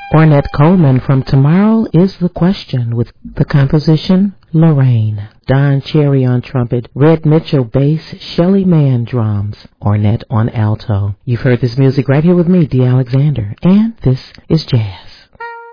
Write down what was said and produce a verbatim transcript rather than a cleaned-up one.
Ornette Coleman from Tomorrow Is the Question with the composition Lorraine. Don Cherry on trumpet, Red Mitchell bass, Shelly Mann drums, Ornette on alto. You've heard this music right here with me, Dee Alexander, and this is Jazz.